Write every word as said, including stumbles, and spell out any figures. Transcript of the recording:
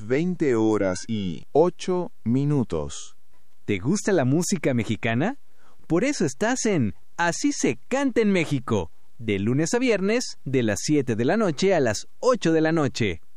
veinte horas y ocho minutos. ¿Te gusta la música mexicana? Por eso estás en Así se canta en México, de lunes a viernes, de las siete de la noche a las ocho de la noche.